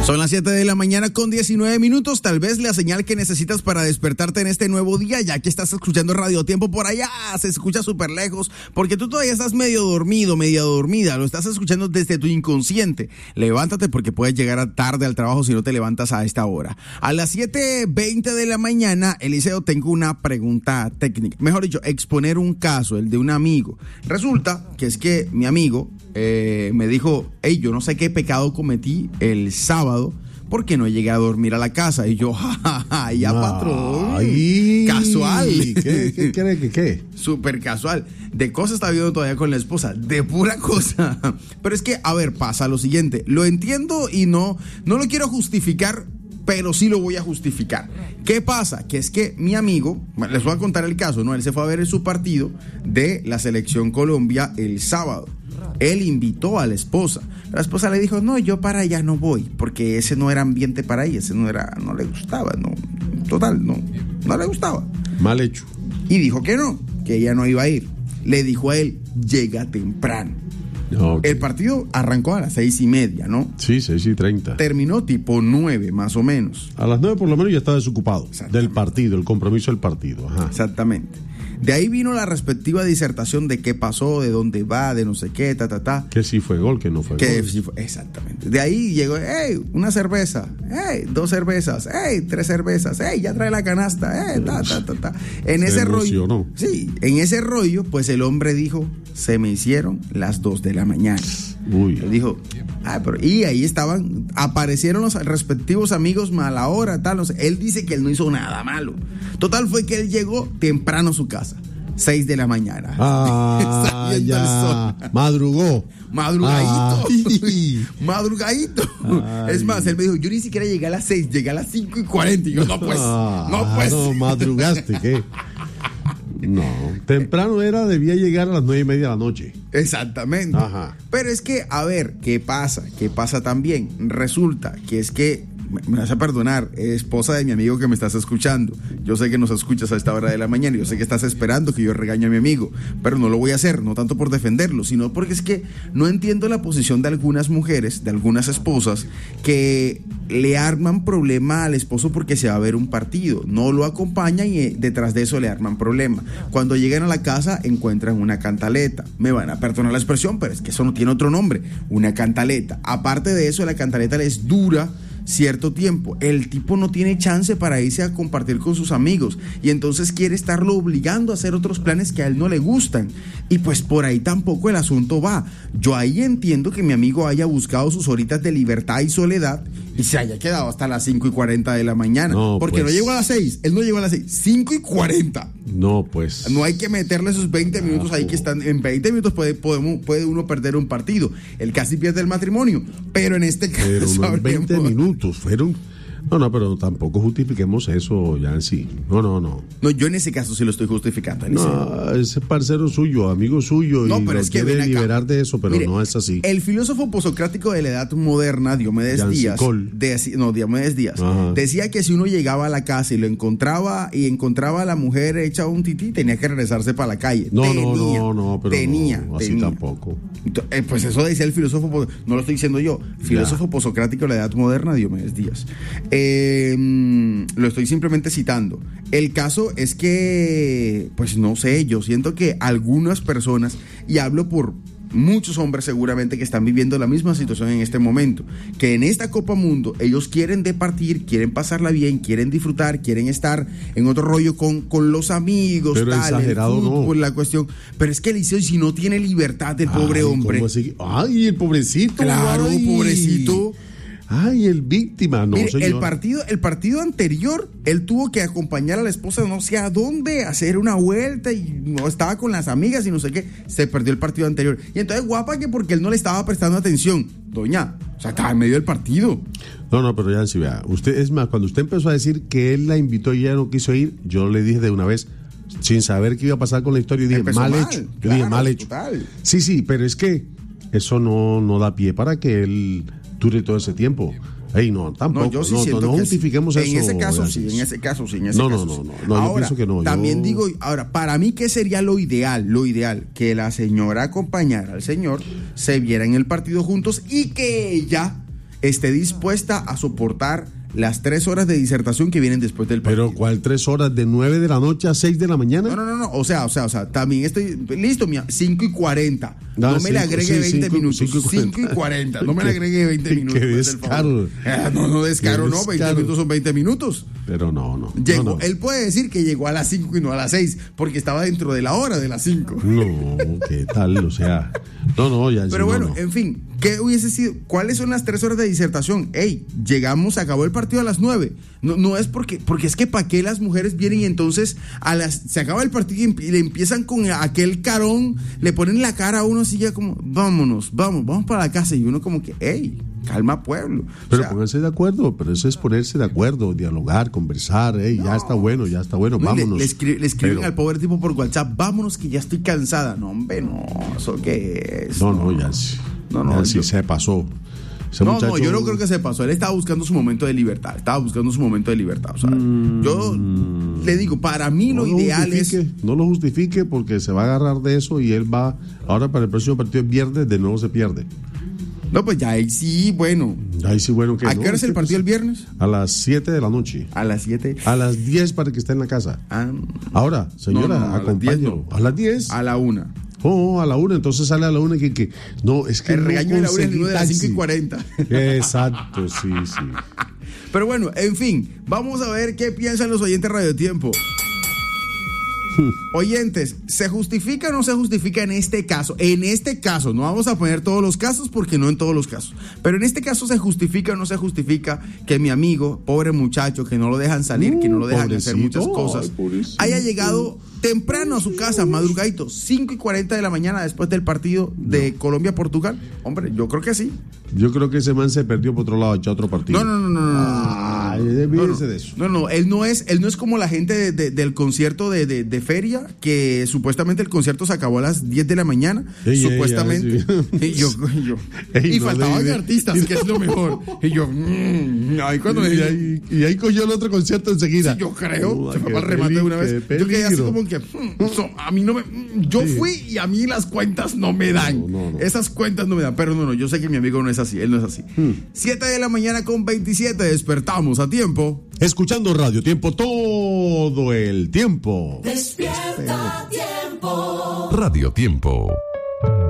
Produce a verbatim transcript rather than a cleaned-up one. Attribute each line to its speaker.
Speaker 1: Son las siete de la mañana con diecinueve minutos, tal vez la señal que necesitas para despertarte en este nuevo día, ya que estás escuchando Radio Tiempo por allá, se escucha súper lejos, porque tú todavía estás medio dormido, medio dormida, lo estás escuchando desde tu inconsciente. Levántate porque puedes llegar tarde al trabajo si no te levantas a esta hora. A las siete veinte de la mañana, Eliseo, tengo una pregunta técnica, mejor dicho, exponer un caso, el de un amigo. Resulta que es que mi amigo eh, me dijo, hey, yo no sé qué pecado cometí el sábado, porque no llegué a dormir a la casa. Y yo, jajaja, ya patrón.
Speaker 2: Ay,
Speaker 1: casual.
Speaker 2: ¿Qué, qué, qué, qué, qué?
Speaker 1: Súper casual. De cosas está viendo todavía con la esposa. De pura cosa. Pero es que, a ver, pasa lo siguiente. Lo entiendo y no, no lo quiero justificar, pero sí lo voy a justificar. ¿Qué pasa? Que es que mi amigo, bueno, les voy a contar el caso, ¿no? Él se fue a ver su partido de la Selección Colombia el sábado. Él invitó a la esposa. La esposa le dijo, no, yo para allá no voy, porque ese no era ambiente para ella, ese no era, no le gustaba, no, total, no, no le gustaba.
Speaker 2: Mal hecho.
Speaker 1: Y dijo que no, que ella no iba a ir. Le dijo a él, llega temprano. Okay. El partido arrancó a las seis y media, ¿no?
Speaker 2: Sí, seis y treinta.
Speaker 1: Terminó tipo nueve, más o menos.
Speaker 2: A las nueve por lo menos ya estaba desocupado del partido, el compromiso del partido. Ajá.
Speaker 1: Exactamente. De ahí vino la respectiva disertación de qué pasó, de dónde va, de no sé qué, ta, ta, ta.
Speaker 2: Que sí fue gol, que no fue
Speaker 1: que
Speaker 2: gol.
Speaker 1: Sí fue, exactamente. De ahí llegó, hey, una cerveza, hey, dos cervezas, hey, tres cervezas, hey, ya trae la canasta, hey, ta, ta, ta, ta. En
Speaker 2: Se
Speaker 1: ese
Speaker 2: emocionó.
Speaker 1: rollo, sí, en ese rollo, pues el hombre dijo, se me hicieron las dos de la mañana.
Speaker 2: Uy.
Speaker 1: Él dijo, ah, pero, y ahí estaban, aparecieron los respectivos amigos mala hora, tal, no sé. Él dice que él no hizo nada malo. Total fue que él llegó temprano a su casa, seis de la mañana.
Speaker 2: Ah, ya. Madrugó.
Speaker 1: Madrugadito.
Speaker 2: Ay.
Speaker 1: Madrugadito.
Speaker 2: Ay.
Speaker 1: Es más, él me dijo, yo ni siquiera llegué a las seis, llegué a las cinco y cuarenta. Y yo, no pues,
Speaker 2: ah,
Speaker 1: no pues.
Speaker 2: No, madrugaste, ¿qué? No, temprano era, debía llegar a las nueve y media de la noche.
Speaker 1: Exactamente.
Speaker 2: Ajá.
Speaker 1: Pero es que, a ver, ¿qué pasa? ¿Qué pasa también? Resulta que es que, me vas a perdonar, esposa de mi amigo que me estás escuchando. Yo sé que nos escuchas a esta hora de la mañana. Yo sé que estás esperando que yo regañe a mi amigo, pero no lo voy a hacer, no tanto por defenderlo, sino porque es que no entiendo la posición de algunas mujeres, de algunas esposas, que le arman problema al esposo porque se va a ver un partido. No lo acompañan y detrás de eso le arman problema. Cuando llegan a la casa encuentran una cantaleta. Me van a perdonar la expresión, pero es que eso no tiene otro nombre. Una cantaleta. Aparte de eso, la cantaleta les dura cierto tiempo. El tipo no tiene chance para irse a compartir con sus amigos y entonces quiere estarlo obligando a hacer otros planes que a él no le gustan, y pues por ahí tampoco el asunto va. Yo ahí entiendo que mi amigo haya buscado sus horitas de libertad y soledad y se haya quedado hasta las cinco y cuarenta de la mañana, no, porque pues no llegó a las seis, él no llegó a las seis, cinco y cuarenta.
Speaker 2: No, pues
Speaker 1: no hay que meterle esos veinte minutos ah, ahí que están, en veinte minutos puede, podemos, puede uno perder un partido, él casi pierde el matrimonio, pero en este caso
Speaker 2: pero no veinte minutos fueron. No, no, pero tampoco justifiquemos eso, Yancy. No, no, no.
Speaker 1: No, yo en ese caso sí lo estoy justificando.
Speaker 2: No, ese parcero suyo, amigo suyo,
Speaker 1: no,
Speaker 2: y
Speaker 1: pero
Speaker 2: lo
Speaker 1: es que
Speaker 2: quiere liberar de eso, pero mire, no es así.
Speaker 1: El filósofo posocrático de la edad moderna, Diomedes
Speaker 2: Yancy
Speaker 1: Díaz,
Speaker 2: de,
Speaker 1: no, Diomedes Díaz, Ajá. decía que si uno llegaba a la casa y lo encontraba y encontraba a la mujer hecha un tití, tenía que regresarse para la calle.
Speaker 2: No,
Speaker 1: tenía,
Speaker 2: no, no, no, pero
Speaker 1: tenía,
Speaker 2: no, así
Speaker 1: tenía.
Speaker 2: tampoco.
Speaker 1: Eh, pues eso decía el filósofo, no lo estoy diciendo yo, filósofo ya. posocrático de la edad moderna, Diomedes Díaz. Eh, lo estoy simplemente citando. El caso es que, pues no sé, yo siento que algunas personas, y hablo por muchos hombres seguramente que están viviendo la misma situación en este momento, que en esta Copa Mundo ellos quieren departir, quieren pasarla bien, quieren disfrutar, quieren estar en otro rollo con, con los amigos,
Speaker 2: pero
Speaker 1: tal,
Speaker 2: exagerado,
Speaker 1: el fútbol,
Speaker 2: no.
Speaker 1: la cuestión, pero es que Eliseo, si no tiene libertad el pobre
Speaker 2: ay,
Speaker 1: hombre.
Speaker 2: ¿cómo así? Ay, el pobrecito.
Speaker 1: Claro,
Speaker 2: ay.
Speaker 1: pobrecito.
Speaker 2: Ay, el víctima, no,
Speaker 1: Mire,
Speaker 2: señor.
Speaker 1: el partido, el partido anterior, él tuvo que acompañar a la esposa no sé a dónde, hacer una vuelta y no estaba con las amigas y no sé qué, se perdió el partido anterior. Y entonces guapa que porque él no le estaba prestando atención, doña, o sea, estaba en medio del partido.
Speaker 2: No, no, pero ya sí, vea, usted, es más, cuando usted empezó a decir que él la invitó y ella no quiso ir, yo le dije de una vez, sin saber qué iba a pasar con la historia, yo dije,
Speaker 1: Empezó
Speaker 2: mal,
Speaker 1: mal
Speaker 2: hecho, yo
Speaker 1: claro,
Speaker 2: dije, mal hecho.
Speaker 1: Total.
Speaker 2: Sí, sí, pero es que eso no, no da pie para que él dure todo ese tiempo. Ey, no, tampoco,
Speaker 1: no, yo sí
Speaker 2: no,
Speaker 1: siento
Speaker 2: no
Speaker 1: que
Speaker 2: justifiquemos
Speaker 1: en
Speaker 2: eso.
Speaker 1: En ese caso
Speaker 2: sí,
Speaker 1: sí, en ese caso sí, en ese
Speaker 2: no,
Speaker 1: caso
Speaker 2: no,
Speaker 1: sí.
Speaker 2: no, no, no,
Speaker 1: ahora,
Speaker 2: yo pienso que no.
Speaker 1: También
Speaker 2: yo...
Speaker 1: digo, ahora, para mí, ¿qué sería lo ideal? Lo ideal, que la señora acompañara al señor, se viera en el partido juntos y que ella esté dispuesta a soportar las tres horas de disertación que vienen después del partido.
Speaker 2: Pero ¿cuál tres horas? ¿De nueve de la noche a seis de la mañana?
Speaker 1: No, no, no, no. O sea, o sea, o sea, también estoy listo, mía. cinco y cuarenta. No
Speaker 2: Ah,
Speaker 1: me
Speaker 2: cinco,
Speaker 1: le agregue
Speaker 2: sí,
Speaker 1: veinte
Speaker 2: cinco,
Speaker 1: minutos.
Speaker 2: cinco y
Speaker 1: cinco y cuarenta. No me le agregue veinte minutos.
Speaker 2: Qué
Speaker 1: pues, del favor.
Speaker 2: descaro.
Speaker 1: Eh, no, no descaro,
Speaker 2: Qué
Speaker 1: no. veinte
Speaker 2: descaro.
Speaker 1: minutos son veinte minutos.
Speaker 2: Pero no, no.
Speaker 1: Llegó,
Speaker 2: no, no.
Speaker 1: él puede decir que llegó a las cinco y no a las seis, porque estaba dentro de la hora de las cinco.
Speaker 2: No, ¿qué tal? O sea, no, no, ya.
Speaker 1: Pero
Speaker 2: no,
Speaker 1: bueno,
Speaker 2: no.
Speaker 1: en fin, ¿qué hubiese sido? ¿Cuáles son las tres horas de disertación? Ey, llegamos, acabó el partido a las nueve. No, no es porque, porque es que para qué las mujeres vienen y entonces a las, se acaba el partido y, emp- y le empiezan con aquel carón, le ponen la cara a uno así ya como, vámonos, vamos, vamos para la casa. Y uno como que, ey, calma pueblo.
Speaker 2: Pero
Speaker 1: o sea,
Speaker 2: pónganse de acuerdo, pero eso es ponerse de acuerdo, dialogar, conversar, ey, ya está bueno, ya está bueno,
Speaker 1: no, y le-
Speaker 2: vámonos.
Speaker 1: Le, escri- le escriben
Speaker 2: Pero-
Speaker 1: al pobre tipo por WhatsApp, vámonos que ya estoy cansada. No, hombre, no, ¿eso qué es?
Speaker 2: No, no, ya sí.
Speaker 1: No, no,
Speaker 2: ya sí
Speaker 1: yo-
Speaker 2: se pasó. Ese
Speaker 1: No,
Speaker 2: muchacho-
Speaker 1: no, yo no creo que se pasó. Él estaba buscando su momento de libertad. Estaba buscando su momento de libertad. O sea,
Speaker 2: Mm.
Speaker 1: yo le digo, para mí lo
Speaker 2: no
Speaker 1: ideal es.
Speaker 2: justifique, No lo justifique porque se va a agarrar de eso y él va. Ahora para el próximo partido es viernes, de nuevo se pierde.
Speaker 1: No, pues ya ahí sí, bueno.
Speaker 2: Ahí sí, bueno que
Speaker 1: ¿A
Speaker 2: no,
Speaker 1: qué hora es el
Speaker 2: que
Speaker 1: partido el
Speaker 2: pues,
Speaker 1: viernes?
Speaker 2: A las siete de la noche.
Speaker 1: A las siete.
Speaker 2: A las diez para que esté en la casa.
Speaker 1: Ah,
Speaker 2: Ahora, señora,
Speaker 1: No, no, no, a las
Speaker 2: acompáñelo.
Speaker 1: diez no.
Speaker 2: A las diez.
Speaker 1: a la una.
Speaker 2: Oh, a la una, entonces sale a la una que, que no, es que
Speaker 1: El
Speaker 2: no
Speaker 1: regaño de la una es el
Speaker 2: conseguí
Speaker 1: de las cinco y
Speaker 2: taxi.
Speaker 1: cuarenta.
Speaker 2: Exacto, sí, sí.
Speaker 1: Pero bueno, en fin, vamos a ver qué piensan los oyentes Radio Tiempo. Oyentes, ¿se justifica o no se justifica en este caso? En este caso, no vamos a poner todos los casos porque no en todos los casos, pero en este caso se justifica o no se justifica que mi amigo, pobre muchacho, que no lo dejan salir, que no lo dejan hacer
Speaker 2: Pobrecito,
Speaker 1: muchas cosas,
Speaker 2: ay, pobrecito.
Speaker 1: haya llegado temprano a su casa, madrugadito, cinco y cuarenta de la mañana después del partido de Colombia-Portugal. Hombre, yo creo que sí.
Speaker 2: Yo creo que ese man se perdió por otro lado, echó otro partido.
Speaker 1: No, no, no, no, no, no,
Speaker 2: Ay,
Speaker 1: no, no,
Speaker 2: olvídese
Speaker 1: no.
Speaker 2: de eso.
Speaker 1: No, no, él no es, él no es como la gente de- de- del concierto de, de- de feria, que supuestamente el concierto se acabó a las diez de la mañana,
Speaker 2: Ey, ey,
Speaker 1: supuestamente.
Speaker 2: ey,
Speaker 1: y yo, y yo-
Speaker 2: Ey,
Speaker 1: y
Speaker 2: no
Speaker 1: faltaban
Speaker 2: le-
Speaker 1: artistas, que es lo mejor. Y yo, mm, ahí cuando
Speaker 2: y,
Speaker 1: me
Speaker 2: ahí, y ahí cogió el otro concierto enseguida.
Speaker 1: Sí, yo creo,
Speaker 2: Oh,
Speaker 1: se fue
Speaker 2: qué
Speaker 1: para el remate de una
Speaker 2: peli-
Speaker 1: vez.
Speaker 2: qué
Speaker 1: Yo quedé así
Speaker 2: peligro.
Speaker 1: como que, mm, so, a mí no me, mm, yo
Speaker 2: Sí.
Speaker 1: fui y a mí las cuentas no me dan.
Speaker 2: No, no, no.
Speaker 1: Esas cuentas no me dan, pero no, no, yo sé que mi amigo no es así, él no es así. siete de la mañana con veintisiete, despertamos a tiempo.
Speaker 2: Escuchando Radio Tiempo todo el tiempo.
Speaker 3: Despierta tiempo.
Speaker 4: Radio Tiempo.